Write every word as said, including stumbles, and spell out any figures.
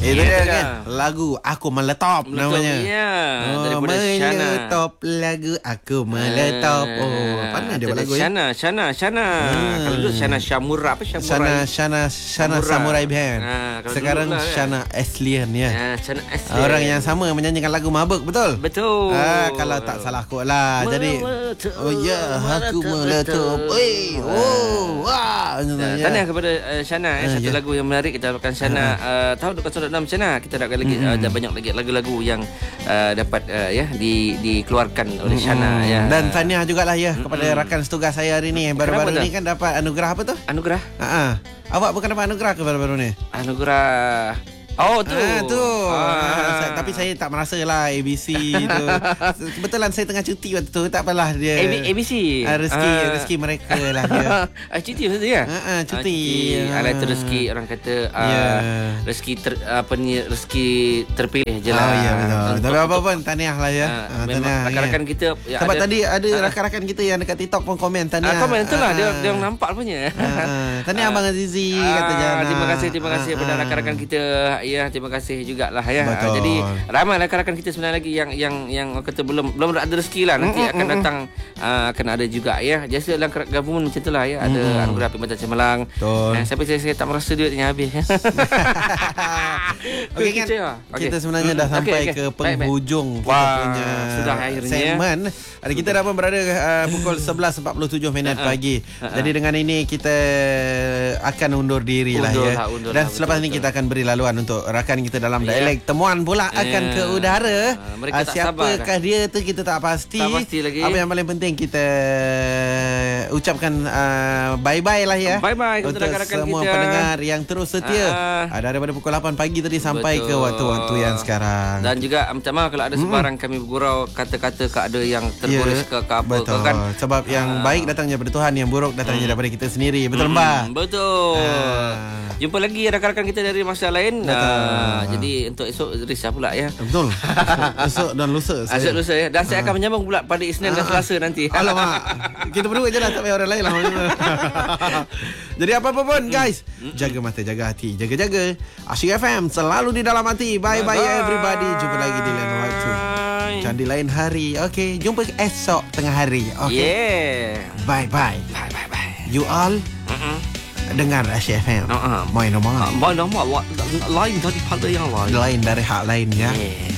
Itu Ya, dia dah. kan. Lagu Aku Meletop namanya. Ya, Oh, daripada Shana. meletop lagu Aku Meletop. Oh, pandai dia buat lagu ya. Shana, Shana, Shana. Hmm. Kalau dulu Shana Shamura apa Shana Shamurai? Shana Shana Samurai. Samurai Band. Ha, kalau Sekarang dulu lah, kan. Shana Aslian ya. Ha, Shana Asli. Orang yang sama menyanyikan lagu Mabuk, betul? Betul. Ah, kalau tak salah kot lah. Jadi Meletup, oh ya, Aku meletup. Meletup. Oi, oh, wah. Uh, tahniah kepada uh, Shana eh, Ah, satu ya. lagu yang menarik kita harapkan Shana uh, tahun dua ribu dua puluh enam Shana kita harapkan lagi uh, ada banyak lagi lagu-lagu yang uh, dapat uh, ya di dikeluarkan oleh Shana ya. Dan tahniah jugalah ya kepada rakan setugas saya hari ni. Baru-baru Kenapa ni kan dapat anugerah apa tu? Anugerah Ha ah. Awak bukan dapat anugerah ke baru-baru ni? Anugerah Oh tu. Ah, tu. Ah. Ah, saya, tapi saya tak merasa lah A B C tu. Kebetulan saya tengah cuti waktu tu. Tak apalah dia. A B, A B C. Ah, rezeki Ah. rezeki mereka lah dia. Ah, cuti maksudnya ya? Ah, ah, cuti. Ah, Ah. itu rezeki orang kata uh, Ya. rezeki ter, apa ni rezeki terpilih je lah. Oh ya betul. Untuk- Tapi apa untuk- pun tahniah lah ya. Ah, Ah, memang tahniah, rakan-rakan ya. kita ya, Sebab ada- tadi ada Ah. rakan-rakan kita yang dekat TikTok pun komen tahniah. Ah, komen tu lah dia Ah. dia nampak punya. Ah, tahniah Abang Azizi kata Ah, Jana. terima kasih terima kasih Ah, kepada ah. rakan-rakan kita ya terima kasih jugalah ya. Ah, Betul. jadi ramai rakan-rakan kita sebenarnya lagi yang yang yang orang kata belum belum ada rezeki lah nanti Mm, mm, akan mm, datang uh, akan ada juga ya. Biasa dalam government macam itulah ya ada Mm. anugerah Perkhidmatan Cemerlang. Betul. Eh, sampai saya, saya tak merasa duitnya habis. Okey kan Kita, okey. kita sebenarnya dah Mm, sampai okey, okey. ke Baik, baik. penghujung kita Wah, punya sudah akhirnya. segmen. Ada kita dah pun berada uh, pukul sebelas empat puluh tujuh minit Uh-uh. pagi. Uh-uh. Jadi dengan ini kita akan undur diri lah Undur ya. lah, undur Dan lah, selepas betul, ini betul. kita akan beri laluan untuk rakan kita dalam Ya. dialek temuan pula akan Ya. ke udara. Ah, mereka Ah, tak sabar siapakah dia tu kita tak pasti. Tak pasti lagi. Apa yang paling penting kita ucapkan uh, bye-bye lah ya. Bye-bye kepada untuk rakan-rakan semua kita. pendengar yang terus setia. Ah. Ah, daripada pukul lapan pagi tadi sampai Betul. ke waktu-waktu yang sekarang. Dan juga minta maaf kalau ada sebarang kami bergurau kata-kata ke ada yang tergores Ya, ke, ke apa betul. ke kan. Sebab yang Ah. baik datangnya daripada Tuhan, yang buruk datangnya daripada kita sendiri. Betul Mbak? Hmm, betul. Ah. Jumpa lagi rakan-rakan kita dari masa lain. Betul. Ah, jadi untuk esok risau pula ya. Betul. Esok dan lusa saya. Esok lusa ya. Dan saya akan menyambung pula pada Isnin dan Selasa nanti. Alamak. Kita berdua je lah, tak payah orang lain lah. Jadi apa-apa pun guys, jaga mata, jaga hati, jaga-jaga. Asyik F M selalu di dalam hati. Bye-bye Bye-bye. everybody. Jumpa lagi di lain waktu. Dan di lain hari. Okay, jumpa esok tengah hari. Okay. Yeah. Bye-bye. Bye bye bye. You all Uh-uh. dengar Asyik F M. Uh-uh. Main nomor Mana mak lain daripada yang lain. lain dari hak lain ya. Yeah.